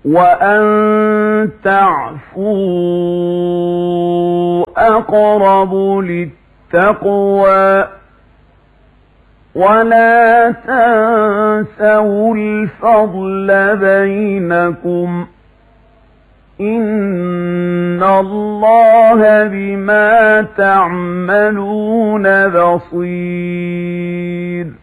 وأن تعفوا أقرب للتقوى ولا تنسوا الفضل بينكم إن الله بما تعملون بصير